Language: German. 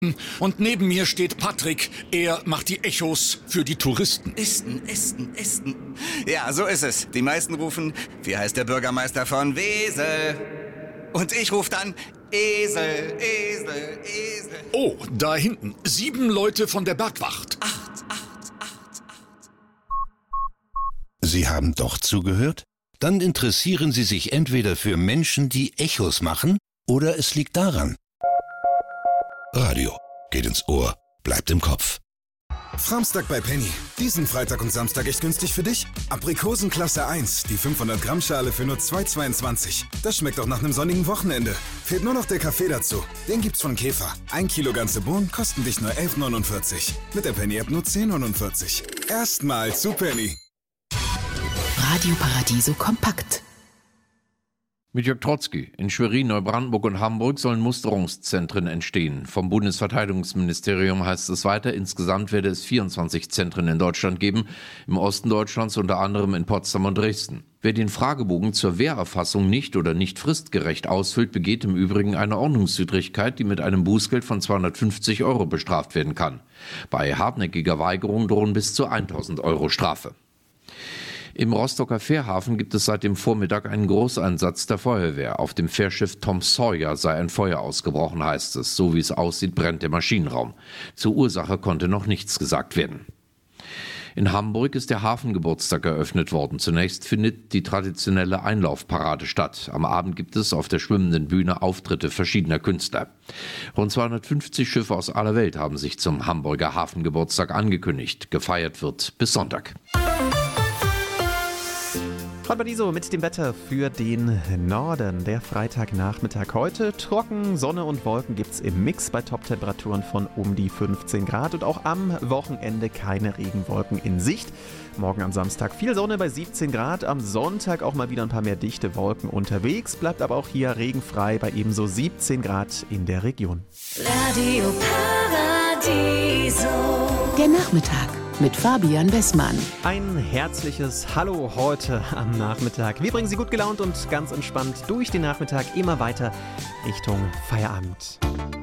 Und neben mir steht Patrick. Er macht die Echos für die Touristen. Ästen. Ja, so ist es. Die meisten rufen, wie heißt der Bürgermeister von Wesel? Und ich rufe dann, Esel. Oh, da hinten. 7 Leute von der Bergwacht. 8. Sie haben doch zugehört? Dann interessieren Sie sich entweder für Menschen, die Echos machen, oder es liegt daran. Radio geht ins Ohr, bleibt im Kopf. Framstag bei Penny. Diesen Freitag und Samstag echt günstig für dich. Aprikosen Klasse 1, die 500 Gramm Schale für nur 2,22. Das schmeckt doch nach einem sonnigen Wochenende. Fehlt nur noch der Kaffee dazu. Den gibt's von Käfer. 1 Kilo ganze Bohnen kosten dich nur 11,49. Mit der Penny App nur 10,49. Erstmal zu Penny. Radio Paradiso kompakt. Mit Jörg Trotzki. In Schwerin, Neubrandenburg und Hamburg sollen Musterungszentren entstehen. Vom Bundesverteidigungsministerium heißt es weiter, insgesamt werde es 24 Zentren in Deutschland geben, im Osten Deutschlands unter anderem in Potsdam und Dresden. Wer den Fragebogen zur Wehrerfassung nicht oder nicht fristgerecht ausfüllt, begeht im Übrigen eine Ordnungswidrigkeit, die mit einem Bußgeld von 250 € bestraft werden kann. Bei hartnäckiger Weigerung drohen bis zu 1.000 € Strafe. Im Rostocker Fährhafen gibt es seit dem Vormittag einen Großeinsatz der Feuerwehr. Auf dem Fährschiff Tom Sawyer sei ein Feuer ausgebrochen, heißt es. So wie es aussieht, brennt der Maschinenraum. Zur Ursache konnte noch nichts gesagt werden. In Hamburg ist der Hafengeburtstag eröffnet worden. Zunächst findet die traditionelle Einlaufparade statt. Am Abend gibt es auf der schwimmenden Bühne Auftritte verschiedener Künstler. Rund 250 Schiffe aus aller Welt haben sich zum Hamburger Hafengeburtstag angekündigt. Gefeiert wird bis Sonntag. Paradiso mit dem Wetter für den Norden. Der Freitagnachmittag heute. Trocken, Sonne und Wolken gibt's im Mix bei Top-Temperaturen von um die 15 Grad. Und auch am Wochenende keine Regenwolken in Sicht. Morgen am Samstag viel Sonne bei 17 Grad. Am Sonntag auch mal wieder ein paar mehr dichte Wolken unterwegs. Bleibt aber auch hier regenfrei bei ebenso 17 Grad in der Region. Radio Paradiso. Der Nachmittag mit Fabian Bessmann. Ein herzliches Hallo heute am Nachmittag. Wir bringen Sie gut gelaunt und ganz entspannt durch den Nachmittag immer weiter Richtung Feierabend.